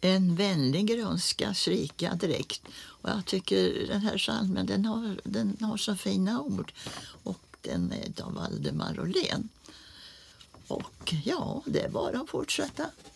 En vänlig grönskas rika dräkt. Och jag tycker den här psalmen den har så fina ord. Och den är av Valdemar Åhlén. Och ja, det är bara att fortsätta.